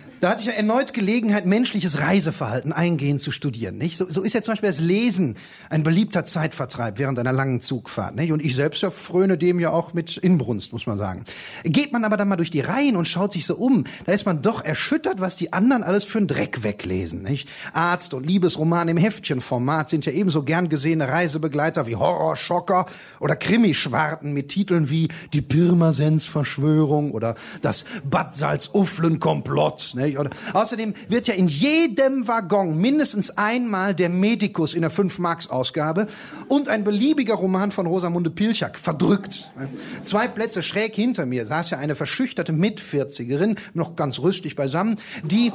Da hatte ich ja erneut Gelegenheit, menschliches Reiseverhalten eingehend zu studieren. Nicht? So ist ja zum Beispiel das Lesen ein beliebter Zeitvertreib während einer langen Zugfahrt. Nicht? Und ich selbst ja fröne dem ja auch mit Inbrunst, muss man sagen. Geht man aber dann mal durch die Reihen und schaut sich so um, da ist man doch erschüttert, was die anderen alles für einen Dreck weglesen. Nicht? Arzt- und Liebesroman im Heftchenformat sind ja ebenso gern gesehene Reisebegleiter wie Horrorschocker oder Krimischwarten mit Titeln wie Die Pirmasens-Verschwörung oder Das Bad Salzuflen-Komplott. Oder außerdem wird ja in jedem Waggon mindestens einmal der Medikus in der 5-Marks-Ausgabe und ein beliebiger Roman von Rosamunde Pilchak verdrückt. 2 Plätze schräg hinter mir saß ja eine verschüchterte Mitvierzigerin, noch ganz rüstig beisammen, die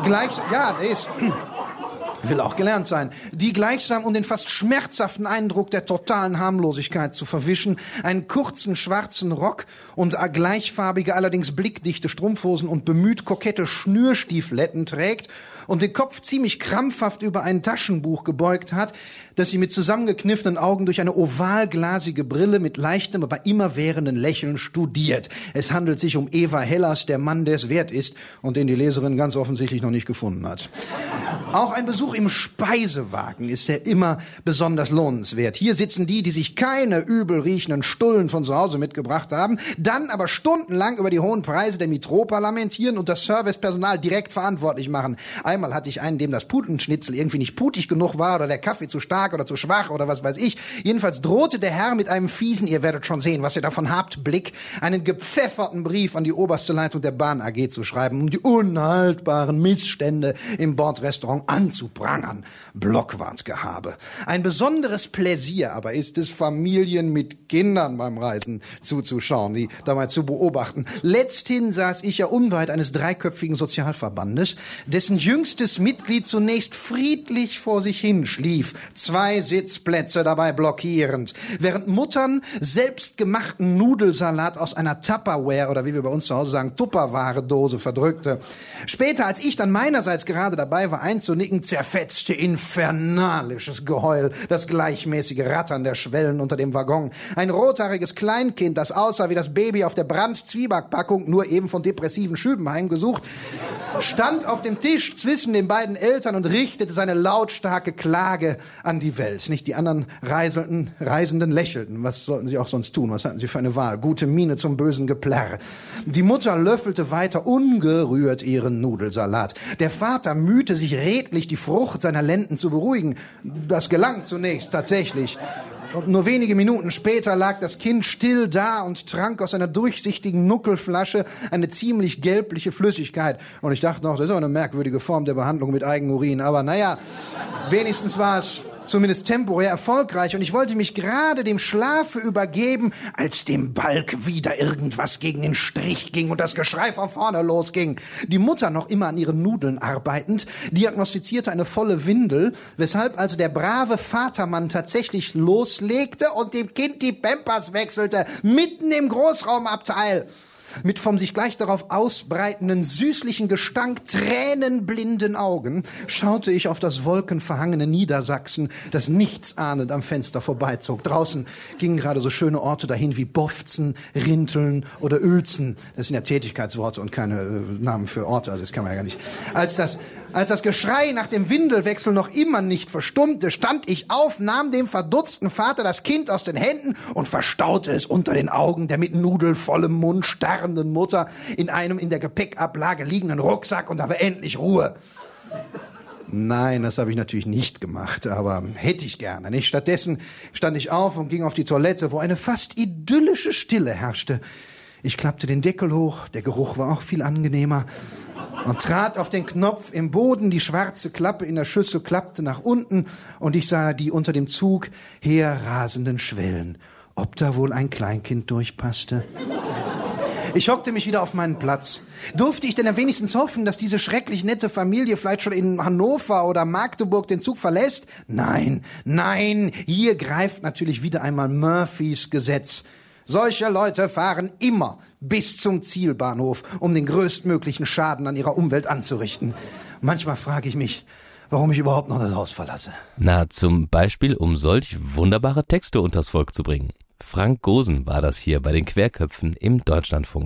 will auch gelernt sein, die gleichsam, um den fast schmerzhaften Eindruck der totalen Harmlosigkeit zu verwischen, einen kurzen schwarzen Rock und gleichfarbige, allerdings blickdichte Strumpfhosen und bemüht kokette Schnürstiefeletten trägt und den Kopf ziemlich krampfhaft über ein Taschenbuch gebeugt hat, das sie mit zusammengekniffenen Augen durch eine ovalglasige Brille mit leichtem, aber immerwährenden Lächeln studiert. Es handelt sich um Eva Hellas, der Mann, der es wert ist und den die Leserin ganz offensichtlich noch nicht gefunden hat. Auch ein Besuch im Speisewagen ist ja immer besonders lohnenswert. Hier sitzen die sich keine übel riechenden Stullen von zu Hause mitgebracht haben, dann aber stundenlang über die hohen Preise der Mitropa lamentieren und das Servicepersonal direkt verantwortlich machen. Einmal hatte ich einen, dem das Putenschnitzel irgendwie nicht putig genug war oder der Kaffee zu stark oder zu schwach oder was weiß ich. Jedenfalls drohte der Herr mit einem fiesen, ihr werdet schon sehen, was ihr davon habt, Blick, einen gepfefferten Brief an die oberste Leitung der Bahn AG zu schreiben, um die unhaltbaren Missstände im Bordrestaurant anzuprangern. Blockwartgehabe. Ein besonderes Pläsier aber ist es, Familien mit Kindern beim Reisen zuzuschauen, die dabei zu beobachten. Letzthin saß ich ja unweit eines 3-köpfigen Sozialverbandes, dessen jüngstes Mitglied zunächst friedlich vor sich hin schlief, 2 Sitzplätze dabei blockierend, während Muttern selbstgemachten Nudelsalat aus einer Tupperware oder wie wir bei uns zu Hause sagen, Tupperware-Dose verdrückte. Später, als ich dann meinerseits gerade dabei war einzunicken, zerfetzte infernalisches Geheul, das gleichmäßige Rattern der Schwellen unter dem Waggon. Ein rothaariges Kleinkind, das aussah wie das Baby auf der Brandt-Zwieback-Packung, nur eben von depressiven Schüben heimgesucht, stand auf dem Tisch zwischen den beiden Eltern und richtete seine lautstarke Klage an die Welt. Nicht die anderen Reisenden lächelten. Was sollten sie auch sonst tun? Was hatten sie für eine Wahl? Gute Miene zum bösen Geplärr. Die Mutter löffelte weiter ungerührt ihren Nudelsalat. Der Vater mühte sich redlich, die Frucht seiner Lenden zu beruhigen. Das gelang zunächst tatsächlich. Und nur wenige Minuten später lag das Kind still da und trank aus einer durchsichtigen Nuckelflasche eine ziemlich gelbliche Flüssigkeit. Und ich dachte noch, das ist auch eine merkwürdige Form der Behandlung mit Eigenurin. Aber naja, wenigstens war es zumindest temporär erfolgreich. Und ich wollte mich gerade dem Schlafe übergeben, als dem Balk wieder irgendwas gegen den Strich ging und das Geschrei von vorne losging. Die Mutter, noch immer an ihren Nudeln arbeitend, diagnostizierte eine volle Windel, weshalb also der brave Vatermann tatsächlich loslegte und dem Kind die Pampers wechselte, mitten im Großraumabteil. Mit vom sich gleich darauf ausbreitenden, süßlichen Gestank tränenblinden Augen schaute ich auf das wolkenverhangene Niedersachsen, das nichtsahnend am Fenster vorbeizog. Draußen gingen gerade so schöne Orte dahin wie Bofzen, Rinteln oder Uelzen. Das sind ja Tätigkeitsworte und keine Namen für Orte, also das kann man ja gar nicht. Als das Geschrei nach dem Windelwechsel noch immer nicht verstummte, stand ich auf, nahm dem verdutzten Vater das Kind aus den Händen und verstaute es unter den Augen der mit nudelvollem Mund starrenden Mutter in einem in der Gepäckablage liegenden Rucksack und da war endlich Ruhe. Nein, das habe ich natürlich nicht gemacht, aber hätte ich gerne, nicht? Stattdessen stand ich auf und ging auf die Toilette, wo eine fast idyllische Stille herrschte. Ich klappte den Deckel hoch, der Geruch war auch viel angenehmer, und trat auf den Knopf im Boden, die schwarze Klappe in der Schüssel klappte nach unten und ich sah die unter dem Zug herrasenden Schwellen. Ob da wohl ein Kleinkind durchpasste? Ich hockte mich wieder auf meinen Platz. Durfte ich denn ja wenigstens hoffen, dass diese schrecklich nette Familie vielleicht schon in Hannover oder Magdeburg den Zug verlässt? Nein, hier greift natürlich wieder einmal Murphys Gesetz. Solche Leute fahren immer bis zum Zielbahnhof, um den größtmöglichen Schaden an ihrer Umwelt anzurichten. Manchmal frage ich mich, warum ich überhaupt noch das Haus verlasse. Na, zum Beispiel, um solch wunderbare Texte unters Volk zu bringen. Frank Gosen war das hier bei den Querköpfen im Deutschlandfunk.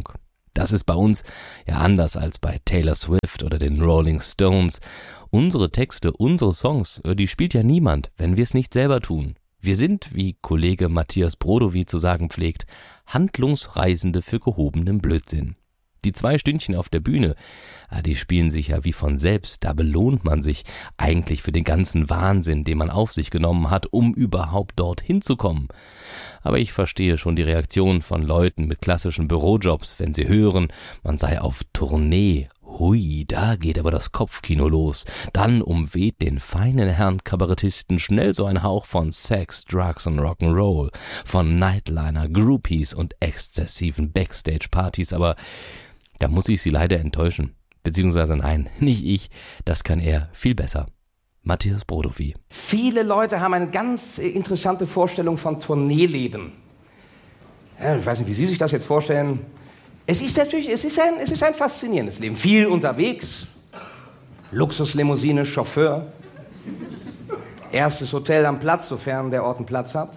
Das ist bei uns ja anders als bei Taylor Swift oder den Rolling Stones. Unsere Texte, unsere Songs, die spielt ja niemand, wenn wir es nicht selber tun. Wir sind, wie Kollege Matthias Brodowy zu sagen pflegt, Handlungsreisende für gehobenen Blödsinn. Die 2 Stündchen auf der Bühne, die spielen sich ja wie von selbst. Da belohnt man sich eigentlich für den ganzen Wahnsinn, den man auf sich genommen hat, um überhaupt dorthin zu kommen. Aber ich verstehe schon die Reaktion von Leuten mit klassischen Bürojobs, wenn sie hören, man sei auf Tournee. Hui, da geht aber das Kopfkino los. Dann umweht den feinen Herrn Kabarettisten schnell so ein Hauch von Sex, Drugs und Rock'n'Roll, von Nightliner, Groupies und exzessiven Backstage-Partys, aber da muss ich Sie leider enttäuschen. Beziehungsweise nein, nicht ich, das kann er viel besser. Matthias Brodowy. Viele Leute haben eine ganz interessante Vorstellung von Tourneeleben. Ja, ich weiß nicht, wie Sie sich das jetzt vorstellen. Es ist ein faszinierendes Leben. Viel unterwegs, Luxuslimousine, Chauffeur, erstes Hotel am Platz, sofern der Ort einen Platz hat.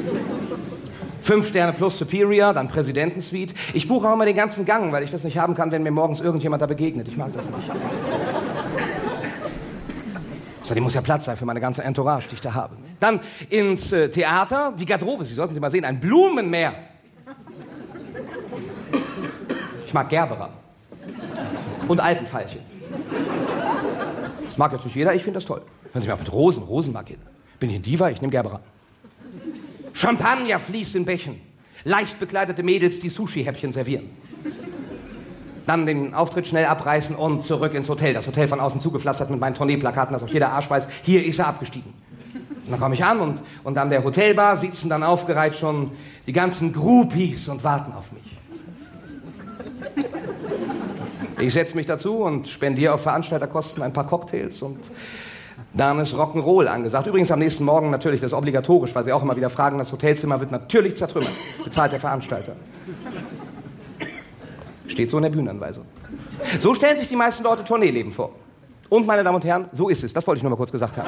5 Sterne plus Superior, dann Präsidentensuite. Ich buche auch immer den ganzen Gang, weil ich das nicht haben kann, wenn mir morgens irgendjemand da begegnet. Ich mag das nicht. Außerdem muss ja Platz sein für meine ganze Entourage, die ich da habe. Dann ins Theater, die Garderobe, Sie sollten sie mal sehen, ein Blumenmeer. Ich mag Gerbera und Alpenveilchen. Mag jetzt nicht jeder, ich finde das toll. Hören Sie mir auf mit Rosen mag jeder. Bin ich ein Diva, ich nehme Gerbera. Champagner fließt in Bächen. Leicht bekleidete Mädels, die Sushi-Häppchen servieren. Dann den Auftritt schnell abreißen und zurück ins Hotel. Das Hotel von außen zugepflastert mit meinen Tourneeplakaten, dass auch jeder Arsch weiß, hier ist er abgestiegen. Und dann komme ich an und an der Hotelbar sitzen dann aufgereiht schon die ganzen Groupies und warten auf mich. Ich setze mich dazu und spendiere auf Veranstalterkosten ein paar Cocktails und dann ist Rock'n'Roll angesagt. Übrigens am nächsten Morgen natürlich, das ist obligatorisch, weil Sie auch immer wieder fragen, das Hotelzimmer wird natürlich zertrümmert. Bezahlt der Veranstalter. Steht so in der Bühnenanweisung. So stellen sich die meisten Leute Tourneeleben vor. Und, meine Damen und Herren, so ist es. Das wollte ich nur mal kurz gesagt haben.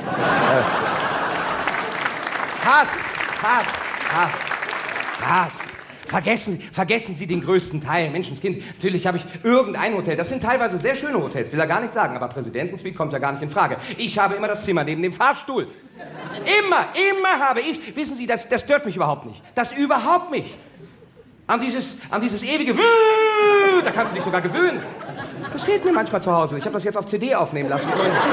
Hass. Vergessen Sie den größten Teil. Menschenskind, natürlich habe ich irgendein Hotel. Das sind teilweise sehr schöne Hotels, will er gar nicht sagen. Aber Präsidentensuite kommt ja gar nicht in Frage. Ich habe immer das Zimmer neben dem Fahrstuhl. Immer habe ich. Wissen Sie, das stört mich überhaupt nicht. Das überhaupt nicht. An dieses ewige da kannst du dich sogar gewöhnen. Das fehlt mir manchmal zu Hause. Ich habe das jetzt auf CD aufnehmen lassen.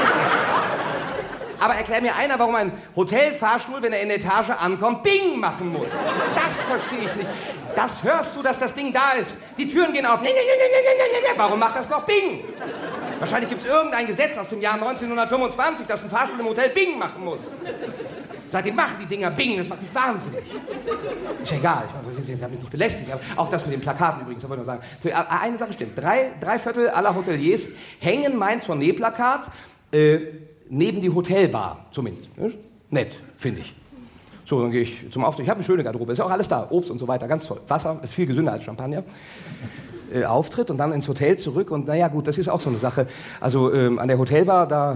Aber erklär mir einer, warum ein Hotelfahrstuhl, wenn er in der Etage ankommt, Bing machen muss. Das verstehe ich nicht. Das hörst du, dass das Ding da ist. Die Türen gehen auf. Warum macht das noch Bing? Wahrscheinlich gibt es irgendein Gesetz aus dem Jahr 1925, dass ein Fahrstuhl im Hotel Bing machen muss. Seitdem machen die Dinger Bing, das macht mich wahnsinnig. Ist ja egal, ich habe mich nicht belästigt. Aber auch das mit den Plakaten übrigens, das wollte ich nur sagen. Eine Sache stimmt, drei Viertel aller Hoteliers hängen mein Tourneeplakat neben die Hotelbar, zumindest. Nett, finde ich. So, dann gehe ich zum Auftritt. Ich habe eine schöne Garderobe, ist ja auch alles da. Obst und so weiter, ganz toll. Wasser ist viel gesünder als Champagner. Auftritt und dann ins Hotel zurück. Und naja, gut, das ist auch so eine Sache. Also an der Hotelbar, da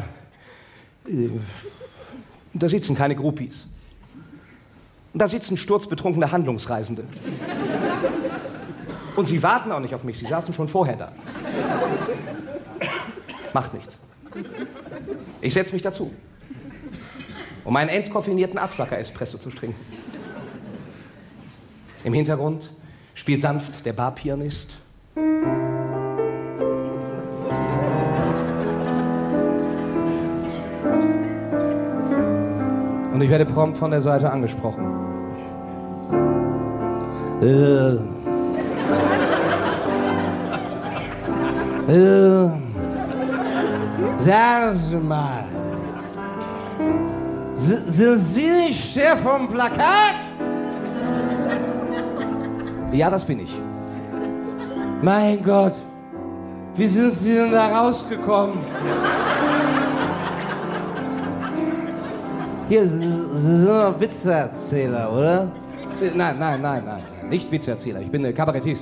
sitzen keine Groupies. Und da sitzen sturzbetrunkene Handlungsreisende. Und sie warten auch nicht auf mich, sie saßen schon vorher da. Macht nichts. Ich setze mich dazu, um einen entkoffinierten Absacker-Espresso zu trinken. Im Hintergrund spielt sanft der Barpianist. Und ich werde prompt von der Seite angesprochen. Sagen Sie mal, sind Sie nicht der vom Plakat? Ja, das bin ich. Mein Gott, wie sind Sie denn da rausgekommen? Hier, Sie sind doch Witzeerzähler, oder? Nein. Nicht Witzeerzähler, ich bin Kabarettist.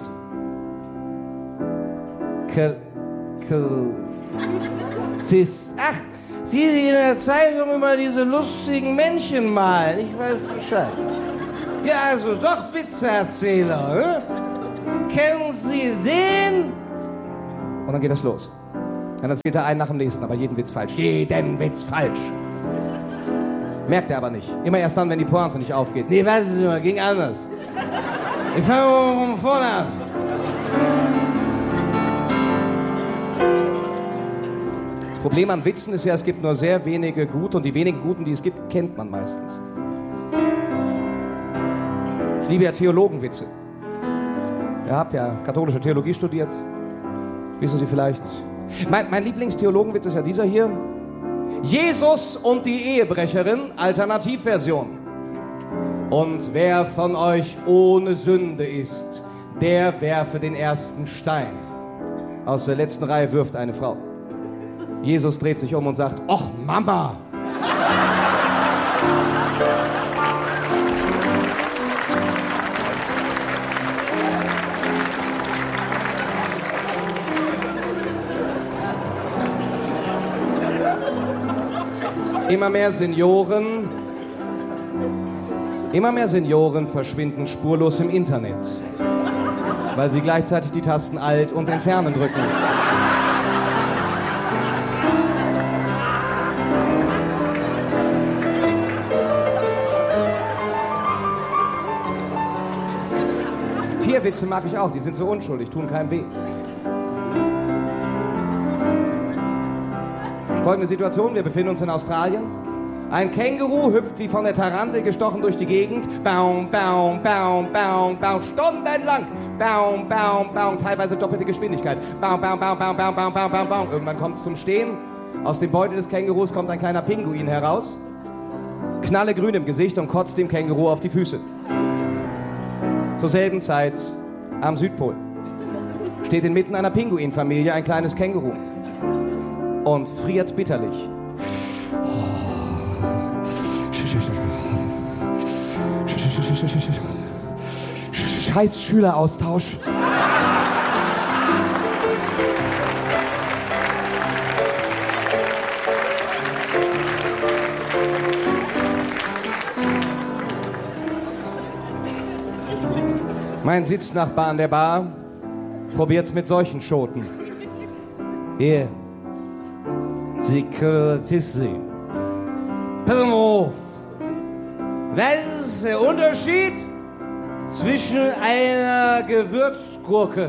Ach, die in der Zeitung immer diese lustigen Männchen malen. Ich weiß Bescheid. Ja, also doch Witzeerzähler, ne? können Sie sehen? Und dann geht das los. Dann erzählt er einen nach dem nächsten, aber jeden Witz falsch. Jeden Witz falsch. Merkt er aber nicht. Immer erst dann, wenn die Pointe nicht aufgeht. Nee, weißt du mal, ging anders. Ich fange von vorne an. Das Problem an Witzen ist ja, es gibt nur sehr wenige gute und die wenigen guten, die es gibt, kennt man meistens. Ich liebe ja Theologenwitze. Ihr habt ja katholische Theologie studiert. Wissen Sie vielleicht? Mein Lieblingstheologenwitz ist ja dieser hier. Jesus und die Ehebrecherin, Alternativversion. Und wer von euch ohne Sünde ist, der werfe den ersten Stein. Aus der letzten Reihe wirft eine Frau. Jesus dreht sich um und sagt, Och Mama! Immer mehr Senioren verschwinden spurlos im Internet, weil sie gleichzeitig die Tasten Alt und Entfernen drücken. Tierwitze mag ich auch, die sind so unschuldig, tun keinem weh. Folgende Situation, wir befinden uns in Australien. Ein Känguru hüpft wie von der Tarantel gestochen durch die Gegend. Baum, baum, baum, baum, baum, stundenlang. Baum, baum, baum, teilweise doppelte Geschwindigkeit. Baum, baum, baum, baum, baum, baum, baum, baum, baum. Irgendwann kommt es zum Stehen. Aus dem Beutel des Kängurus kommt ein kleiner Pinguin heraus. Knallegrün im Gesicht und kotzt dem Känguru auf die Füße. Zur selben Zeit am Südpol steht inmitten einer Pinguinfamilie ein kleines Känguru und friert bitterlich. Scheiß Schüleraustausch. Mein Sitznachbar an der Bar probiert's mit solchen Schoten. Hier. Security. Pass mal auf. Was ist der Unterschied zwischen einer Gewürzgurke?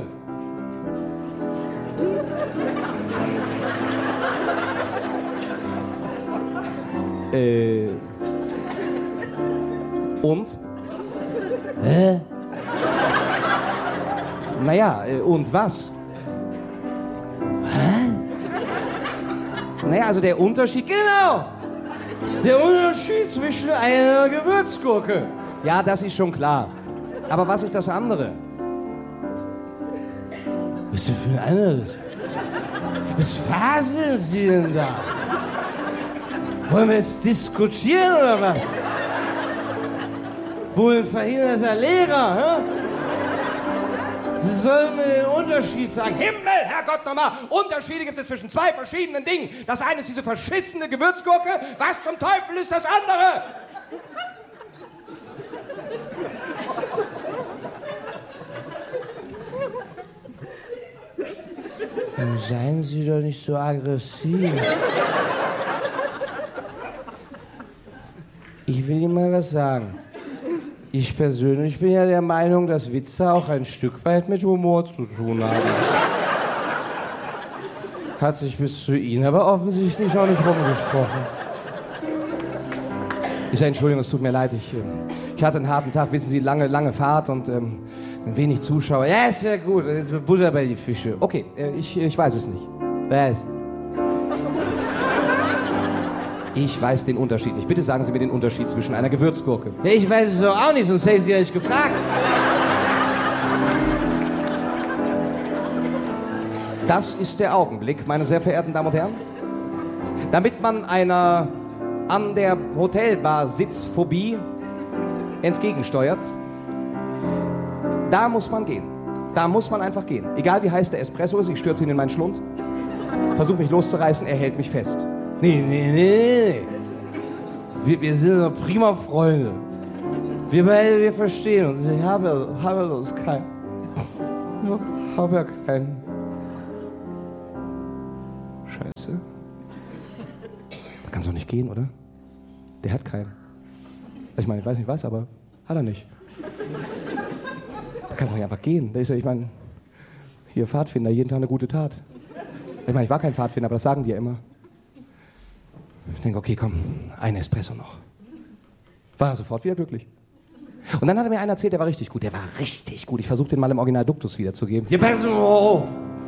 Und? Hä? Naja, und was? Hä? Naja, also der Unterschied, genau. Der Unterschied zwischen einer Gewürzgurke. Ja, das ist schon klar. Aber was ist das andere? Was ist denn für ein anderes? Was faseln Sie denn da? Wollen wir jetzt diskutieren oder was? Wohl verhinderter Lehrer, hä? Sie sollen mir den Unterschied sagen. Himmel, Herrgott, nochmal. Unterschiede gibt es zwischen zwei verschiedenen Dingen. Das eine ist diese verschissene Gewürzgurke. Was zum Teufel ist das andere? Seien Sie doch nicht so aggressiv. Ich will Ihnen mal was sagen. Ich persönlich bin ja der Meinung, dass Witze auch ein Stück weit mit Humor zu tun haben. Hat sich bis zu Ihnen aber offensichtlich auch nicht rumgesprochen. Ich sage, Entschuldigung, es tut mir leid, ich hatte einen harten Tag, wissen Sie, lange Fahrt und wenig Zuschauer. Ja, ist ja gut, das ist Butter bei die Fische. Okay, ich weiß es nicht. Was? Ich weiß den Unterschied nicht. Bitte sagen Sie mir den Unterschied zwischen einer Gewürzgurke. Ja, ich weiß es doch auch nicht, sonst hätte ich Sie euch gefragt. Das ist der Augenblick, meine sehr verehrten Damen und Herren. Damit man einer an der Hotelbar Sitzphobie entgegensteuert, da muss man gehen. Da muss man einfach gehen. Egal wie heiß der Espresso ist, ich stürze ihn in meinen Schlund, versuche mich loszureißen, er hält mich fest. Nee. Wir sind so prima Freunde. Wir beide, wir verstehen uns. Ich habe das kein. Hab ja keinen. Scheiße. Kann's doch nicht gehen, oder? Der hat keinen. Ich meine, ich weiß nicht was, aber hat er nicht. Da kann's doch nicht einfach gehen. Da ist ja, ich meine, hier Pfadfinder, jeden Tag eine gute Tat. Ich meine, ich war kein Pfadfinder, aber das sagen die ja immer. Ich denke, okay, komm, ein Espresso noch. War sofort wieder glücklich. Und dann hat er mir einen erzählt, der war richtig gut. Der war richtig gut. Ich versuche den mal im Original Duktus wiederzugeben. Hier, pass auf.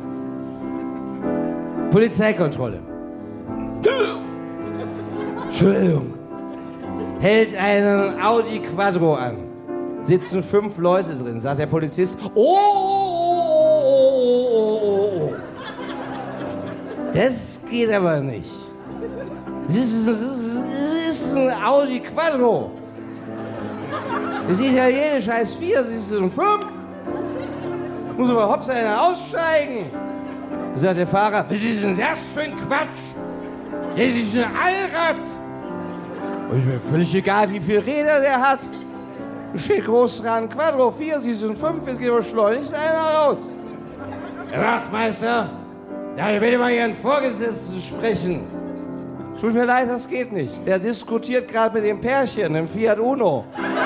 Polizeikontrolle. Entschuldigung. Hält einen Audi Quattro an. Sitzen 5 Leute drin. Sagt der Polizist, oh. Das geht aber nicht. Das ist ein Audi Quattro. Das italienische heißt 4, das ist ein 5. Muss aber hops einer aussteigen. Da sagt der Fahrer, was ist denn das für ein Quatsch? Das ist ein Allrad. Und ist mir völlig egal, wie viele Räder der hat. Da steht groß dran, Quattro 4, sie sind 5, jetzt geht aber schleunigst einer raus. Herr Wachtmeister, darf ich bitte mal Ihren Vorgesetzten sprechen? Tut mir leid, das geht nicht. Der diskutiert gerade mit dem Pärchen im Fiat Uno.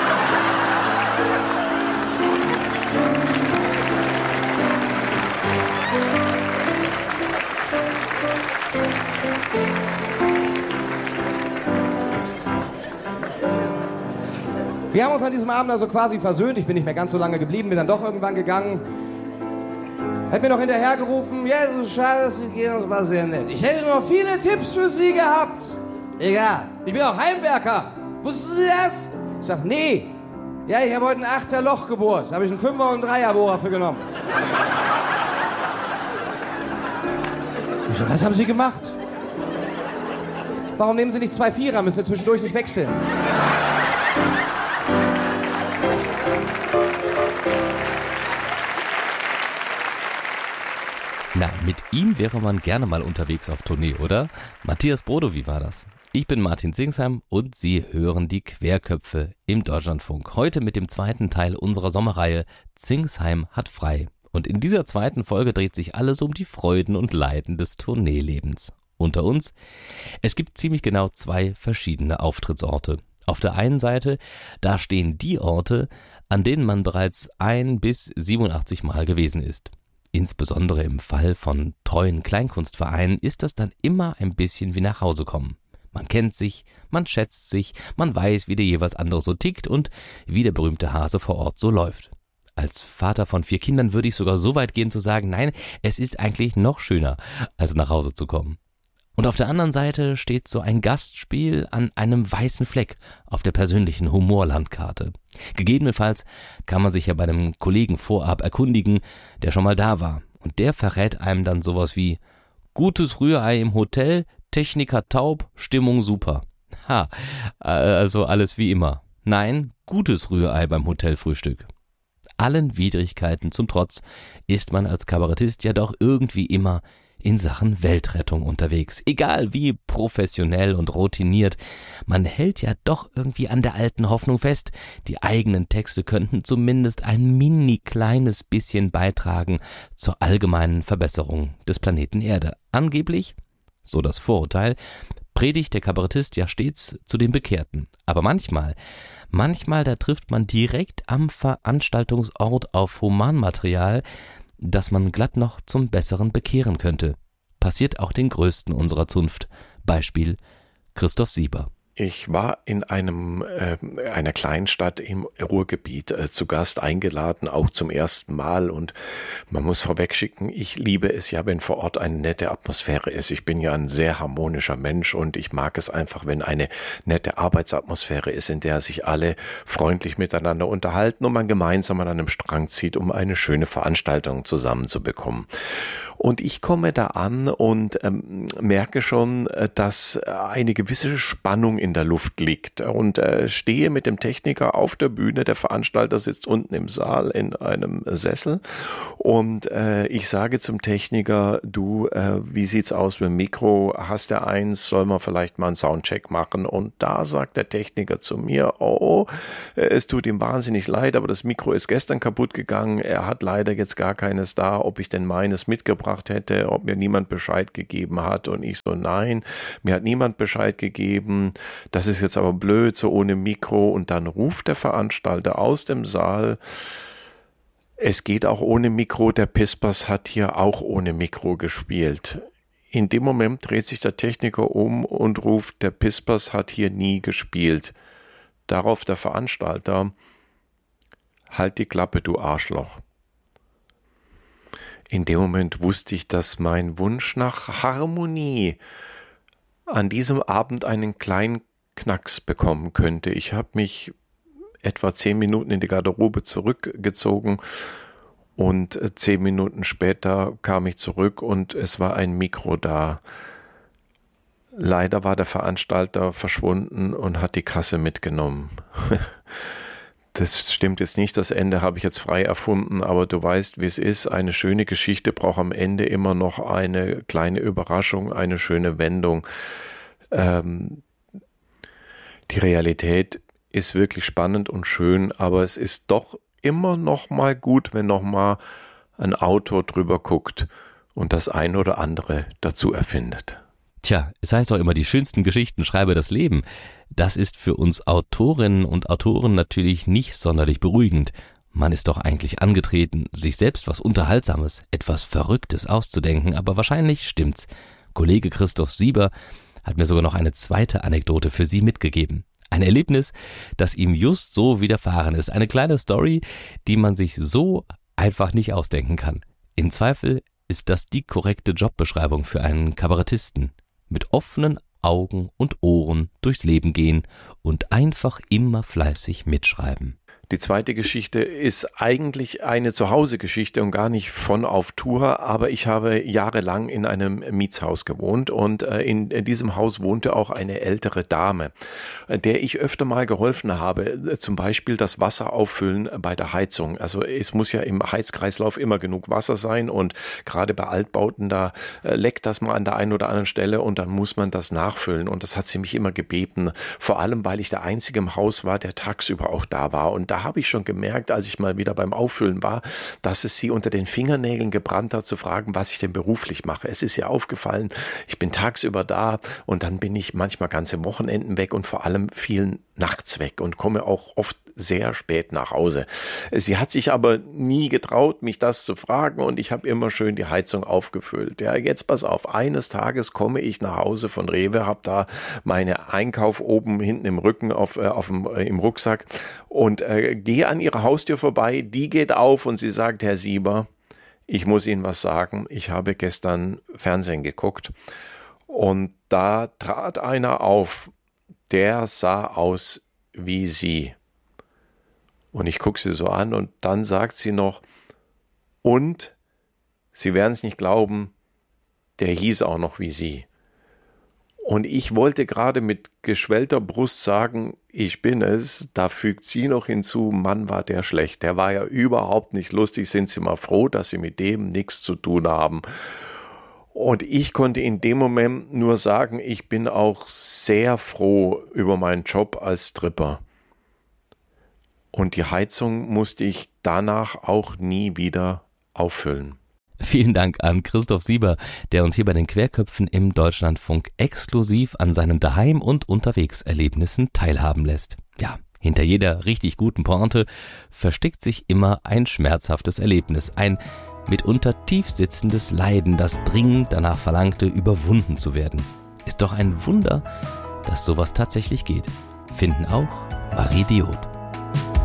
Wir haben uns an diesem Abend also quasi versöhnt. Ich bin nicht mehr ganz so lange geblieben, bin dann doch irgendwann gegangen. Hat mir noch hinterhergerufen, ja, es ist schade, dass Sie gehen, das war sehr nett. Ich hätte noch viele Tipps für Sie gehabt. Egal, ich bin auch Heimwerker. Wussten Sie das? Ich sag, nee. Ja, ich habe heute ein 8er Loch gebohrt. Da habe ich einen 5er und 3er Bohrer für genommen. Ich sag, was haben Sie gemacht? Warum nehmen Sie nicht 2 4er? Müssen wir zwischendurch nicht wechseln. Na, mit ihm wäre man gerne mal unterwegs auf Tournee, oder? Matthias Brodo, wie war das? Ich bin Martin Zingsheim und Sie hören die Querköpfe im Deutschlandfunk. Heute mit dem 2. Teil unserer Sommerreihe Zingsheim hat frei. Und in dieser 2. Folge dreht sich alles um die Freuden und Leiden des Tourneelebens. Unter uns, es gibt ziemlich genau 2 verschiedene Auftrittsorte. Auf der einen Seite, da stehen die Orte, an denen man bereits 1 bis 87 Mal gewesen ist. Insbesondere im Fall von treuen Kleinkunstvereinen ist das dann immer ein bisschen wie nach Hause kommen. Man kennt sich, man schätzt sich, man weiß, wie der jeweils andere so tickt und wie der berühmte Hase vor Ort so läuft. Als Vater von 4 Kindern würde ich sogar so weit gehen zu sagen, nein, es ist eigentlich noch schöner, als nach Hause zu kommen. Und auf der anderen Seite steht so ein Gastspiel an einem weißen Fleck auf der persönlichen Humorlandkarte. Gegebenenfalls kann man sich ja bei einem Kollegen vorab erkundigen, der schon mal da war. Und der verrät einem dann sowas wie gutes Rührei im Hotel, Techniker taub, Stimmung super. Also alles wie immer. Nein, gutes Rührei beim Hotelfrühstück. Allen Widrigkeiten zum Trotz ist man als Kabarettist ja doch irgendwie immer in Sachen Weltrettung unterwegs. Egal wie professionell und routiniert, man hält ja doch irgendwie an der alten Hoffnung fest, die eigenen Texte könnten zumindest ein mini kleines bisschen beitragen zur allgemeinen Verbesserung des Planeten Erde. Angeblich, so das Vorurteil, predigt der Kabarettist ja stets zu den Bekehrten. Aber manchmal, da trifft man direkt am Veranstaltungsort auf Humanmaterial, das man glatt noch zum Besseren bekehren könnte. Passiert auch den Größten unserer Zunft. Beispiel Christoph Sieber. Ich war in einer Kleinstadt im Ruhrgebiet zu Gast eingeladen, auch zum ersten Mal. Und man muss vorwegschicken, ich liebe es ja, wenn vor Ort eine nette Atmosphäre ist. Ich bin ja ein sehr harmonischer Mensch und ich mag es einfach, wenn eine nette Arbeitsatmosphäre ist, in der sich alle freundlich miteinander unterhalten und man gemeinsam an einem Strang zieht, um eine schöne Veranstaltung zusammenzubekommen. Und ich komme da an und merke schon, dass eine gewisse Spannung in der Luft liegt und stehe mit dem Techniker auf der Bühne. Der Veranstalter sitzt unten im Saal in einem Sessel und ich sage zum Techniker, du, wie sieht's aus mit dem Mikro? Hast du eins? Soll man vielleicht mal einen Soundcheck machen? Und da sagt der Techniker zu mir, es tut ihm wahnsinnig leid, aber das Mikro ist gestern kaputt gegangen. Er hat leider jetzt gar keines da, ob ich denn meines mitgebracht hätte, ob mir niemand Bescheid gegeben hat. Und ich so, nein, mir hat niemand Bescheid gegeben. Das ist jetzt aber blöd, so ohne Mikro. Und dann ruft der Veranstalter aus dem Saal, es geht auch ohne Mikro, der Pispers hat hier auch ohne Mikro gespielt. In dem Moment dreht sich der Techniker um und ruft, der Pispers hat hier nie gespielt. Darauf der Veranstalter, halt die Klappe, du Arschloch. In dem Moment wusste ich, dass mein Wunsch nach Harmonie an diesem Abend einen kleinen Knacks bekommen könnte. Ich habe mich etwa 10 Minuten in die Garderobe zurückgezogen und 10 Minuten später kam ich zurück und es war ein Mikro da. Leider war der Veranstalter verschwunden und hat die Kasse mitgenommen. Das stimmt jetzt nicht, das Ende habe ich jetzt frei erfunden, aber du weißt, wie es ist. Eine schöne Geschichte braucht am Ende immer noch eine kleine Überraschung, eine schöne Wendung. Die Realität ist wirklich spannend und schön, aber es ist doch immer noch mal gut, wenn noch mal ein Autor drüber guckt und das ein oder andere dazu erfindet. Tja, es heißt doch immer, die schönsten Geschichten schreibe das Leben. Das ist für uns Autorinnen und Autoren natürlich nicht sonderlich beruhigend. Man ist doch eigentlich angetreten, sich selbst was Unterhaltsames, etwas Verrücktes auszudenken, aber wahrscheinlich stimmt's. Kollege Christoph Sieber hat mir sogar noch eine zweite Anekdote für Sie mitgegeben. Ein Erlebnis, das ihm just so widerfahren ist. Eine kleine Story, die man sich so einfach nicht ausdenken kann. Im Zweifel ist das die korrekte Jobbeschreibung für einen Kabarettisten. Mit offenen Augen und Ohren durchs Leben gehen und einfach immer fleißig mitschreiben. Die zweite Geschichte ist eigentlich eine Zuhause-Geschichte und gar nicht von auf Tour, aber ich habe jahrelang in einem Mietshaus gewohnt und in diesem Haus wohnte auch eine ältere Dame, der ich öfter mal geholfen habe, zum Beispiel das Wasser auffüllen bei der Heizung. Also es muss ja im Heizkreislauf immer genug Wasser sein und gerade bei Altbauten, da leckt das mal an der einen oder anderen Stelle und dann muss man das nachfüllen und das hat sie mich immer gebeten, vor allem weil ich der Einzige im Haus war, der tagsüber auch da war und da habe ich schon gemerkt, als ich mal wieder beim Auffüllen war, dass es sie unter den Fingernägeln gebrannt hat, zu fragen, was ich denn beruflich mache. Es ist ihr aufgefallen, ich bin tagsüber da und dann bin ich manchmal ganze Wochenenden weg und vor allem vielen nachts weg und komme auch oft sehr spät nach Hause. Sie hat sich aber nie getraut, mich das zu fragen und ich habe immer schön die Heizung aufgefüllt. Ja, jetzt pass auf, eines Tages komme ich nach Hause von Rewe, habe da meine Einkauf oben hinten im Rücken im Rucksack und gehe an ihrer Haustür vorbei, die geht auf und sie sagt, Herr Sieber, ich muss Ihnen was sagen, ich habe gestern Fernsehen geguckt und da trat einer auf, der sah aus wie Sie. Und ich gucke sie so an und dann sagt sie noch, und, Sie werden es nicht glauben, der hieß auch noch wie Sie. Und ich wollte gerade mit geschwellter Brust sagen, ich bin es, da fügt sie noch hinzu, Mann, war der schlecht. Der war ja überhaupt nicht lustig, sind Sie mal froh, dass Sie mit dem nichts zu tun haben. Und ich konnte in dem Moment nur sagen, ich bin auch sehr froh über meinen Job als Stripper. Und die Heizung musste ich danach auch nie wieder auffüllen. Vielen Dank an Christoph Sieber, der uns hier bei den Querköpfen im Deutschlandfunk exklusiv an seinen Daheim- und Unterwegserlebnissen teilhaben lässt. Ja, hinter jeder richtig guten Pointe versteckt sich immer ein schmerzhaftes Erlebnis, ein mitunter tief sitzendes Leiden, das dringend danach verlangte, überwunden zu werden. Ist doch ein Wunder, dass sowas tatsächlich geht. Finden auch Marie Diot.